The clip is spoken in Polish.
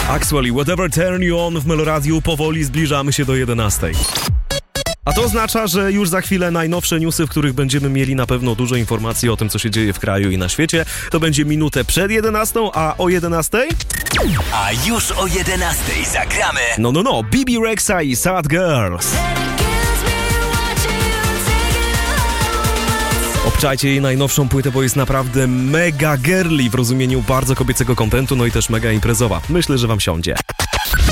Actually, Whatever Turn You On w Meloradiu, powoli zbliżamy się do 11. A to oznacza, że już za chwilę najnowsze newsy, w których będziemy mieli na pewno dużo informacji o tym, co się dzieje w kraju i na świecie. To będzie minutę przed 11, a o 11? A już o 11 zagramy. No, Bibi Rexa i Sad Girls. Obczajcie jej najnowszą płytę, bo jest naprawdę mega girly w rozumieniu bardzo kobiecego kontentu, no i też mega imprezowa. Myślę, że wam siądzie.